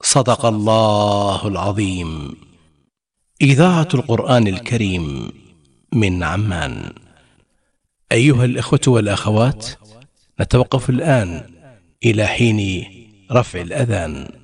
صدق الله العظيم. إذاعة القرآن الكريم من عمان. أيها الإخوة والأخوات، نتوقف الآن إلى حين رفع الأذان.